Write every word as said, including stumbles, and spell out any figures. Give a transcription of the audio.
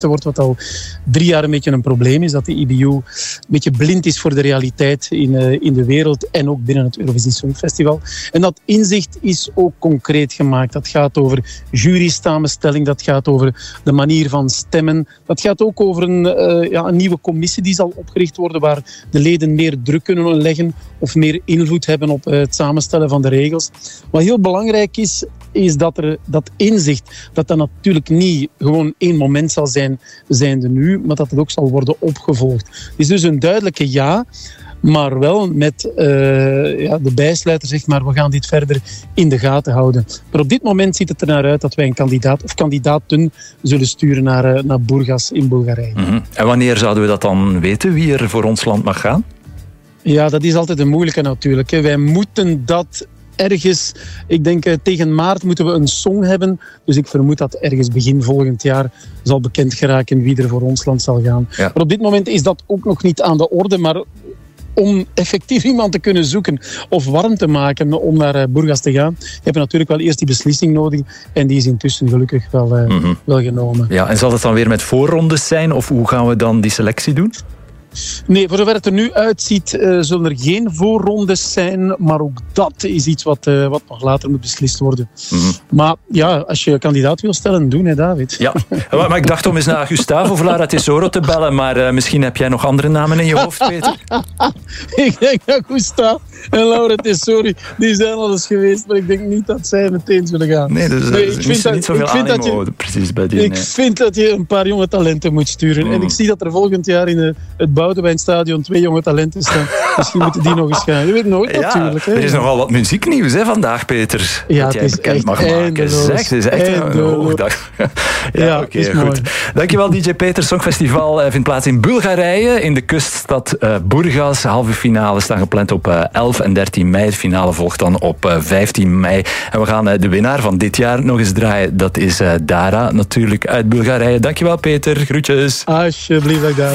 wordt, wat al drie jaar een beetje een probleem is, dat de I B U een beetje blind is voor de realiteit in, uh, in de wereld en ook binnen het Eurovisie Songfestival. En dat inzicht is ook concreet gemaakt. Dat gaat over jury-samenstelling, dat gaat over de manier van stemmen. Dat gaat ook over een, uh, ja, een nieuwe commissie die zal opgericht worden waar de leden meer druk kunnen leggen of meer invloed hebben op uh, het samenstellen van de regels. Wat heel belangrijk is, is dat er dat inzicht, dat dat natuurlijk niet gewoon één moment zal zijn, zijnde nu, maar dat het ook zal worden opgevolgd. Het is dus een duidelijke ja, maar wel met uh, ja, de bijsluiter, zeg maar, we gaan dit verder in de gaten houden. Maar op dit moment ziet het er naar uit dat wij een kandidaat of kandidaten zullen sturen naar, uh, naar Burgas in Bulgarije. Mm-hmm. En wanneer zouden we dat dan weten, wie er voor ons land mag gaan? Ja, dat is altijd een moeilijke natuurlijk. Hè. Wij moeten dat ergens, ik denk uh, tegen maart moeten we een song hebben. Dus ik vermoed dat ergens begin volgend jaar zal bekend geraken wie er voor ons land zal gaan. Ja. Maar op dit moment is dat ook nog niet aan de orde. Maar om effectief iemand te kunnen zoeken of warm te maken om naar uh, Burgas te gaan, heb je natuurlijk wel eerst die beslissing nodig. En die is intussen gelukkig wel, uh, mm-hmm. wel genomen. Ja, en zal het dan weer met voorrondes zijn? Of hoe gaan we dan die selectie doen? Nee, voor zover het er nu uitziet, uh, zullen er geen voorrondes zijn. Maar ook dat is iets wat, uh, wat nog later moet beslist worden. Mm-hmm. Maar ja, als je kandidaat wil stellen, doen hè, David. Ja, maar ik dacht om eens naar Gustavo of Lara Tesoro te bellen. Maar uh, misschien heb jij nog andere namen in je hoofd, Peter? Ik denk dat Gustavo en Laura Tesori, die zijn al eens geweest. Maar ik denk niet dat zij meteen zullen gaan. Nee, dus nee, ik vind dat, niet zoveel animo je, precies bij die. Ik nee. vind dat je een paar jonge talenten moet sturen. Mm. En ik zie dat er volgend jaar in uh, het Boudewijnstadion twee jonge talenten staan. Misschien moeten die nog eens gaan. Je weet nooit, ja, natuurlijk. Hè. Er is nogal wat muzieknieuws hè, vandaag, Peter. Ja, dat jij het is bekend echt mag maken. Zeg, het is echt een hoogdag. Ja, ja oké, okay, goed. Mooi. Dankjewel, D J Peter. Songfestival vindt plaats in Bulgarije, in de kuststad uh, Burgas. Halve finale staan gepland op uh, elf en dertien mei. De finale volgt dan op uh, vijftien mei. En we gaan uh, de winnaar van dit jaar nog eens draaien. Dat is uh, Dara, natuurlijk uit Bulgarije. Dankjewel, Peter. Groetjes. Alsjeblieft, dag.